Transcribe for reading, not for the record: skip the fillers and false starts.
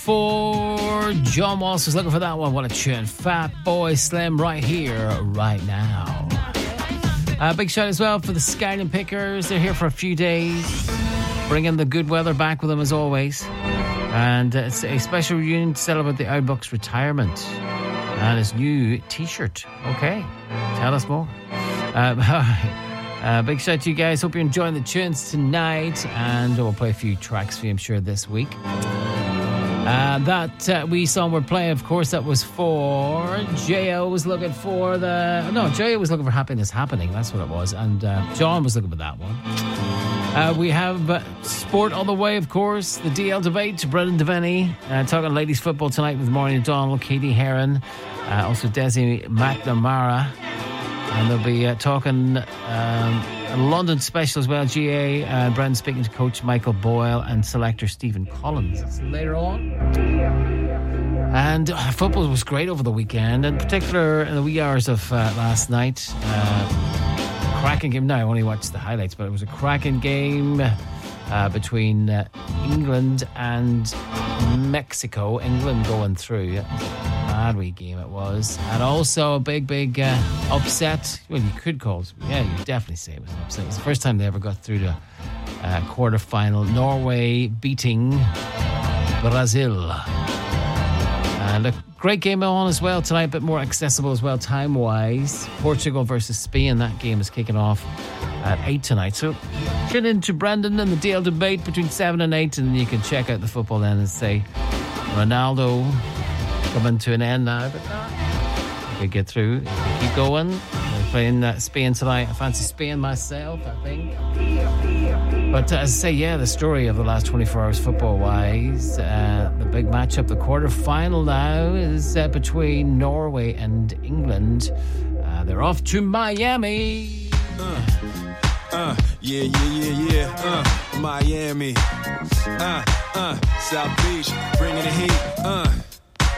4. John Walsh was looking for that one. What a tune. Fat Boy Slim right here, right now. Big shout as well for the Skyline Pickers. They're here for a few days, bringing the good weather back with them as always. And it's a special reunion to celebrate the Outlook's retirement and his new t-shirt. Okay, tell us more. Big shout to you guys. Hope you're enjoying the tunes tonight, and we'll play a few tracks for you, I'm sure, this week. That wee song we're playing, of course, that was for J.O. was looking for J.O. was looking for Happiness Happening. That's what it was. And John was looking for that one. We have sport on the way, of course. The DL debate, Brendan Devaney talking ladies football tonight with Maureen O'Donnell, Katie Heron, also Desi McNamara. And they'll be talking a London special as well. GA and Brendan speaking to Coach Michael Boyle and selector Stephen Collins. That's later on. And football was great over the weekend, in particular in the wee hours of last night. Cracking game. Now I only watched the highlights, but it was a cracking game between England and Mexico. England going through. Mad wee game it was. And also a big upset. Well, you could call it, yeah, you definitely say it was an upset. It was the first time they ever got through to quarter-final. Norway beating Brazil. And a great game on as well tonight, a bit more accessible as well time-wise. Portugal versus Spain. That game is kicking off at 8 tonight. So tune in to Brendan and the DL debate between 7 and 8, and you can check out the football then and say Ronaldo coming to an end now, but we get through. We keep going. We're playing Spain tonight. I fancy Spain myself, I think. But as I say, yeah, the story of the last 24 hours football-wise, the big matchup, the quarter-final now is between Norway and England. They're off to Miami. Miami. South Beach, bringing the heat.